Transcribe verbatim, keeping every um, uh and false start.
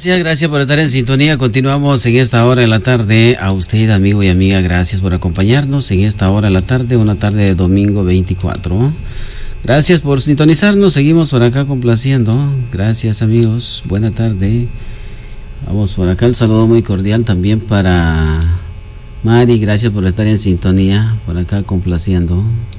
Gracias, gracias por estar en sintonía. Continuamos en esta hora de la tarde. A usted, amigo y amiga, gracias por acompañarnos en esta hora de la tarde, una tarde de domingo veinticuatro. Gracias por sintonizarnos. Seguimos por acá complaciendo. Gracias, amigos. Buena tarde. Vamos por acá. El saludo muy cordial también para Mari. Gracias por estar en sintonía. Por acá complaciendo.